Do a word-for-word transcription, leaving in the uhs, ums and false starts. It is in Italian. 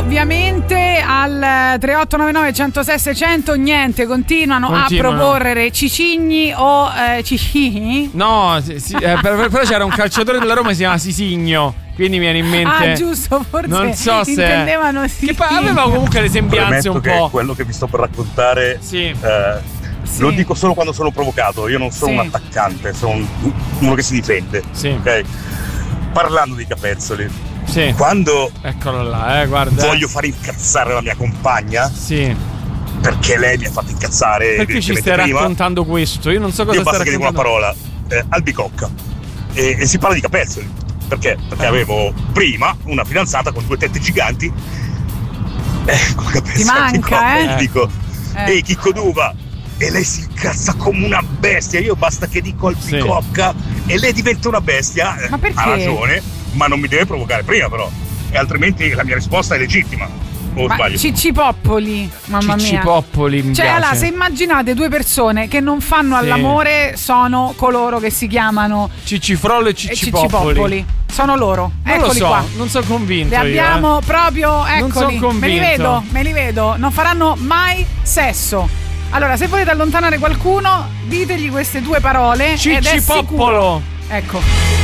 ovviamente al tre otto nove nove uno zero sei sei zero zero niente, continuano, continuano. a proporre Cicigni o eh, Cicigni. No, sì, sì, eh, però c'era un calciatore della Roma che si chiama Sisigno, quindi mi viene in mente. Ah, giusto, forse non so se intendevano sì. Che poi aveva comunque le sembianze un che po'. Quello che vi sto per raccontare sì. eh, sì. lo dico solo quando sono provocato. Io non sono sì. un attaccante, sono un, uno che si difende. Sì. Ok? Parlando di capezzoli, sì. quando eccolo là, eh, guarda. voglio fare incazzare la mia compagna, sì. perché lei mi ha fatto incazzare. Perché ci stai prima. raccontando questo? Io non so cosa Io stai basta che dico una parola, eh, albicocca, e, e si parla di capezzoli. Perché? Perché eh. avevo prima una fidanzata con due tette giganti. Eh, con capezzoli. Ti manca, eh? eh? Dico, ehi eh. Chicco d'uva. E lei si incazza come una bestia. Io basta che dico albicocca sì. e lei diventa una bestia. Ma perché? Ha ragione, ma non mi deve provocare prima però. E altrimenti la mia risposta è legittima. O ma sbaglio? Ciccipoppoli, mamma mia. Ciccipoppoli, mi cioè, piace. allora, se immaginate due persone che non fanno sì. all'amore, sono coloro che si chiamano Ciccifrollo e Ciccipoppoli. Ciccipoppoli. Sono loro. Non Eccoli lo so, qua. non sono convinto. Li abbiamo io, eh. proprio, eccoli. Non sono convinto. Me li vedo, me li vedo. Non faranno mai sesso. Allora, se volete allontanare qualcuno, ditegli queste due parole. Ciccipoppolo. Ed è sicuro. Ecco.